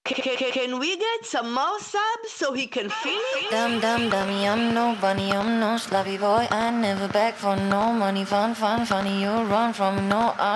Can we get some more subs so he can finish? Dummy, I'm no bunny, I'm no sloppy boy. I never beg for no money. Funny, you run from no